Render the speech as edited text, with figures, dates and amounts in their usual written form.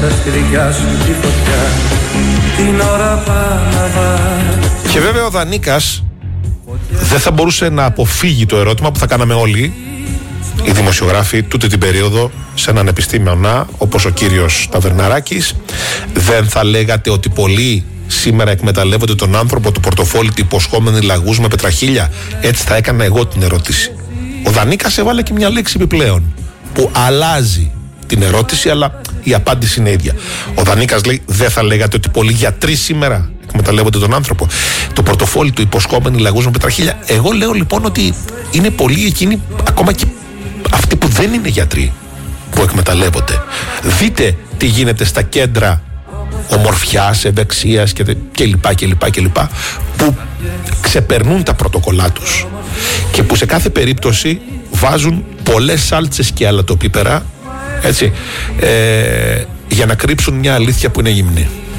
στη δικιά σου τη φωτιά την ώρα Παναβά. Και βέβαια ο Δανίκας δεν θα μπορούσε να αποφύγει το ερώτημα που θα κάναμε όλοι οι δημοσιογράφοι τούτη την περίοδο σε έναν επιστήμονα όπως ο κύριος Ταβερναράκης. Δεν θα λέγατε ότι πολλοί σήμερα εκμεταλλεύονται τον άνθρωπο του πορτοφόλι του υποσχόμενοι λαγούς με πετραχίλια? Έτσι θα έκανα εγώ την ερώτηση. Ο Δανίκας έβαλε και μια λέξη επιπλέον που αλλάζει την ερώτηση, αλλά η απάντηση είναι ίδια. Ο Δανίκας λέει: δεν θα λέγατε ότι πολλοί γιατροί σήμερα εκμεταλλεύονται τον άνθρωπο, το πορτοφόλι του υποσχόμενοι λαγούς με πετραχίλια? Εγώ λέω λοιπόν ότι είναι πολλοί εκείνοι, ακόμα και αυτοί που δεν είναι γιατροί, που εκμεταλλεύονται. Δείτε τι γίνεται στα κέντρα ομορφιάς, ευεξίας κλπ, που ξεπερνούν τα πρωτοκολλά τους και που σε κάθε περίπτωση βάζουν πολλές σάλτσες και αλατοπίπερα, έτσι, για να κρύψουν μια αλήθεια που είναι γυμνή.